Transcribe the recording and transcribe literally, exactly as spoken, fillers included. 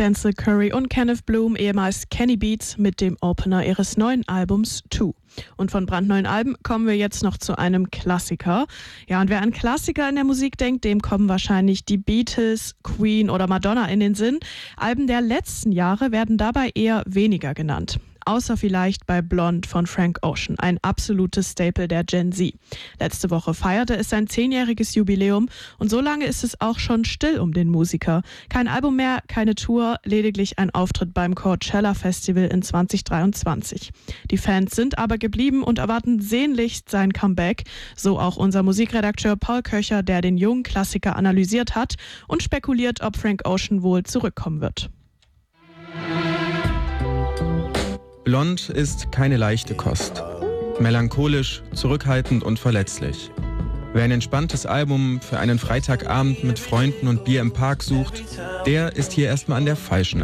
Denzel Curry und Kenneth Bloom, ehemals Kenny Beats, mit dem Opener ihres neuen Albums Two. Und von brandneuen Alben kommen wir jetzt noch zu einem Klassiker. Ja, und wer an Klassiker in der Musik denkt, dem kommen wahrscheinlich die Beatles, Queen oder Madonna in den Sinn. Alben der letzten Jahre werden dabei eher weniger genannt. Außer vielleicht bei Blonde von Frank Ocean, ein absolutes Staple der Gen Z. Letzte Woche feierte es sein zehnjähriges Jubiläum und so lange ist es auch schon still um den Musiker. Kein Album mehr, keine Tour, lediglich ein Auftritt beim Coachella Festival in zwanzig dreiundzwanzig. Die Fans sind aber geblieben und erwarten sehnlichst sein Comeback. So auch unser Musikredakteur Paul Köcher, der den jungen Klassiker analysiert hat und spekuliert, ob Frank Ocean wohl zurückkommen wird. Blonde ist keine leichte Kost. Melancholisch, zurückhaltend und verletzlich. Wer ein entspanntes Album für einen Freitagabend mit Freunden und Bier im Park sucht, der ist hier erstmal an der falschen